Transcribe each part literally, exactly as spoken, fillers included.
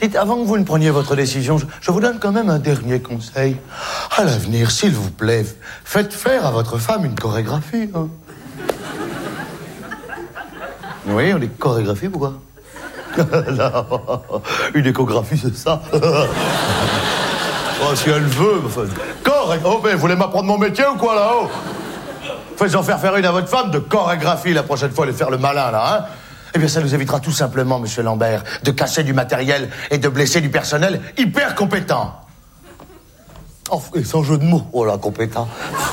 dites, avant que vous ne preniez votre décision, je, je vous donne quand même un dernier conseil. À l'avenir, s'il vous plaît, faites faire à votre femme une chorégraphie. Hein. Oui, on dit chorégraphie, pourquoi? Non, une échographie, c'est ça. Oh, si elle veut, enfin, correct. Oh, mais vous voulez m'apprendre mon métier ou quoi, là-haut? Faites-en faire faire une à votre femme de chorégraphie la prochaine fois, de faire le malin, là, hein? Eh bien, ça nous évitera tout simplement, monsieur Lambert, de casser du matériel et de blesser du personnel hyper compétent. Oh, et sans jeu de mots, oh là, compétent.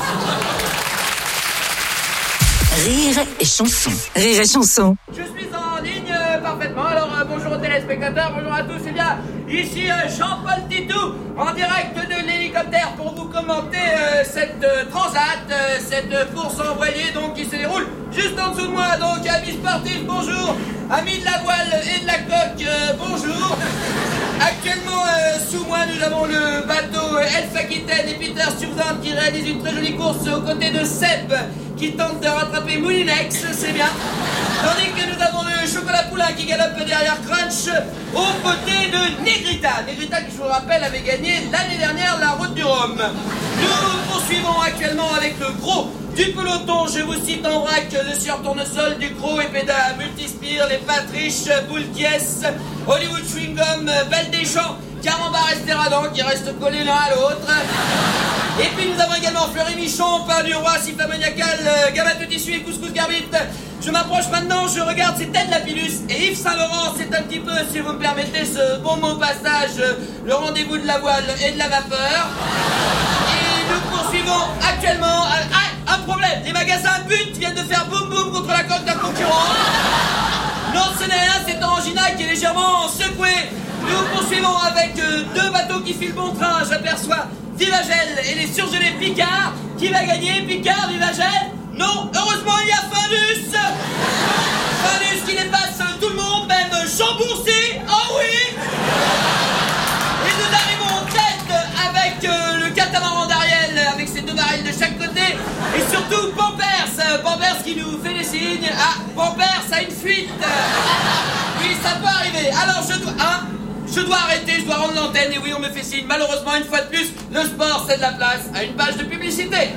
Rire et chanson. Rire et chanson. Je suis en ligne euh, parfaitement. Alors euh, bonjour aux téléspectateurs, bonjour à tous. Eh bien, ici euh, Jean-Paul Titou, en direct de l'hélicoptère pour vous commenter euh, cette euh, transat, euh, cette euh, course envoyée donc qui se déroule juste en dessous de moi. Donc amis sportifs, bonjour. Amis de la voile et de la coque, euh, bonjour. Actuellement euh, sous moi nous avons le bateau euh, Elf Aquitaine et Peter Stuyvesant qui réalise une très jolie course aux côtés de Seb qui tente de rattraper Moulinex, c'est bien. Tandis que nous avons le Chocolat Poulain qui galope derrière Crunch aux côtés de Negrita. Negrita qui, je vous le rappelle, avait gagné l'année dernière la Route du Rhum. Nous poursuivons actuellement avec le gros du peloton. Je vous cite en vrac le Sieur Tournesol, Ducrot, Epeda, Multispire, les Patriches, Boulquies, Hollywood Chewing Gum, Belle Deschamps, Carambar Esteradan qui restent collés l'un à l'autre. Et puis nous avons également Fleury Michon, Pain du Roi, Siffla Maniacal, euh, Gamato Tissu et Couscous Garbite. Je m'approche maintenant, je regarde, c'est Ted Lapillus et Yves Saint-Laurent. C'est un petit peu, si vous me permettez ce bon mot passage, euh, le rendez-vous de la voile et de la vapeur. Et nous poursuivons actuellement... Euh, ah, un problème, les magasins But viennent de faire boum boum contre la coque d'un concurrent. Non, ce n'est rien, c'est Orangina qui est légèrement secoué. Nous poursuivons avec euh, deux bateaux qui filent bon train, j'aperçois Vivagel et les surgelés Picard. Qui va gagner, Picard, Vivagel? Non, heureusement il y a Findus. Findus qui dépasse tout le monde, même Jean Boursier. Oh oui. Et nous arrivons en tête avec euh, le catamaran d'Ariel, avec ses deux barils de chaque côté. Et surtout Pampers, Pampers qui nous fait des signes. Ah, Pampers a une fuite. Oui, ça peut arriver. Alors je dois... Hein, Je dois arrêter, je dois rendre l'antenne, et oui, on me fait signe. Malheureusement, une fois de plus, le sport, c'est de la place à une page de publicité.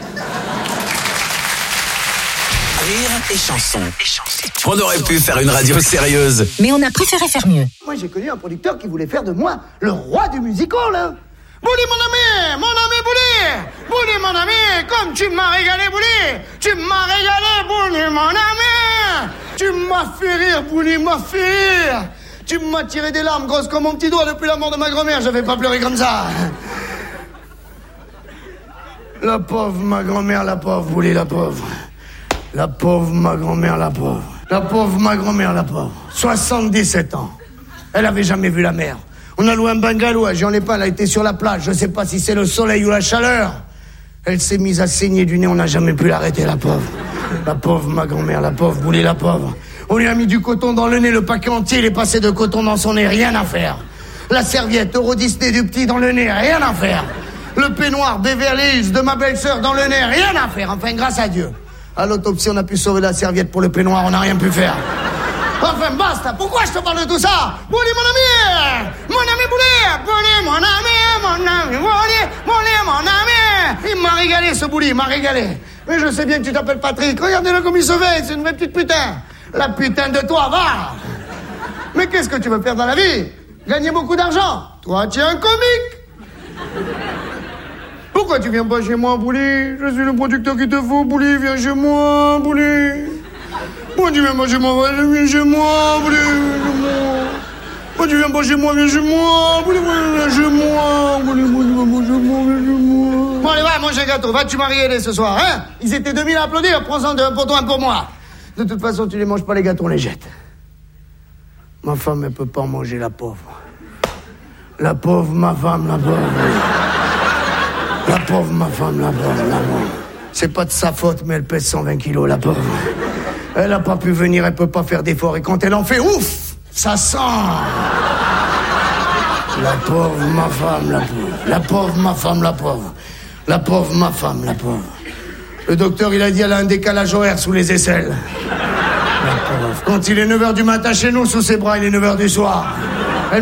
Rire et chanson. On aurait pu faire une radio sérieuse, mais on a préféré faire mieux. Moi, j'ai connu un producteur qui voulait faire de moi le roi du musical, hein. Bouli, mon ami, mon ami Bouli. Bouli, mon ami, comme tu m'as régalé, Bouli. Tu m'as régalé, Bouli, mon ami. Tu m'as fait rire, Bouli, m'as fait rire. Tu m'as tiré des larmes grosses comme mon petit doigt depuis la mort de ma grand-mère. J'avais pas pleuré comme ça. La pauvre, ma grand-mère, la pauvre, Bouli, la pauvre. La pauvre, ma grand-mère, la pauvre. La pauvre, ma grand-mère, la pauvre. soixante-dix-sept ans. Elle avait jamais vu la mer. On a loué un bungalow à Jean-Lépin, elle a été sur la plage. Je sais pas si c'est le soleil ou la chaleur. Elle s'est mise à saigner du nez, on n'a jamais pu l'arrêter, la pauvre. La pauvre, ma grand-mère, la pauvre, Bouli, la pauvre. On lui a mis du coton dans le nez, le paquet entier, il est passé de coton dans son nez, rien à faire. La serviette Euro Disney du petit dans le nez, rien à faire. Le peignoir Beverly Hills de ma belle-sœur dans le nez, rien à faire. Enfin, grâce à Dieu. À l'autopsie, on a pu sauver la serviette pour le peignoir, on n'a rien pu faire. Enfin, basta, pourquoi je te parle de tout ça? Bouli, mon ami. Mon ami Bouli. Bouli, mon ami, mon ami, Bouli, Bouli, mon ami. Il m'a régalé, ce Bouli, il m'a régalé. Mais je sais bien que tu t'appelles Patrick, regardez-le comme il se fait, c'est une vraie petite putain. La putain de toi, va. Mais qu'est-ce que tu veux faire dans la vie? Gagner beaucoup d'argent? Toi, tu es un comique. Pourquoi tu viens pas chez moi, Bouli? Je suis le producteur qu'il te faut, Bouli, viens chez moi, Bouli. Pourquoi tu viens pas chez moi? Viens chez moi, Bouli, viens chez moi. Pourquoi tu viens pas chez moi? Viens chez moi, Bouli, viens chez moi. Bouli, Bouli, viens chez moi, viens chez moi. Bon, allez, va, mange un gâteau, va, tu m'as régalé ce soir, hein? Ils étaient deux mille à applaudir, prends-en deux pour toi, un pour moi. De toute façon, tu les manges pas, les gâteaux, on les jette. Ma femme, elle peut pas en manger, la pauvre. La pauvre, ma femme, la pauvre. La pauvre, ma femme, la pauvre, la pauvre. C'est pas de sa faute, mais elle pèse cent vingt kilos, la pauvre. Elle a pas pu venir, elle peut pas faire d'efforts. Et quand elle en fait, ouf, ça sent. La pauvre, ma femme, la pauvre. La pauvre, ma femme, la pauvre. La pauvre, ma femme, la pauvre. Le docteur, il a dit, elle a un décalage horaire sous les aisselles. La pauvre. Quand il est neuf heures du matin chez nous, sous ses bras, il est neuf heures du soir.